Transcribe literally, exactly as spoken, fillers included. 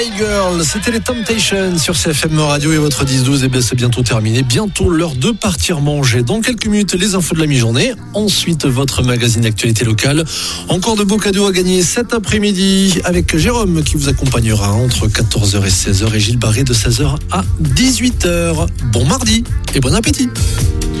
Hey girl, c'était les Temptations sur C F M Radio et votre dix douze, et bien c'est bientôt terminé. Bientôt l'heure de partir manger. Dans quelques minutes, les infos de la mi-journée. Ensuite, votre magazine d'actualité locale. Encore de beaux cadeaux à gagner cet après-midi avec Jérôme qui vous accompagnera entre quatorze heures et seize heures et Gilles Barré de seize heures à dix-huit heures. Bon mardi et bon appétit.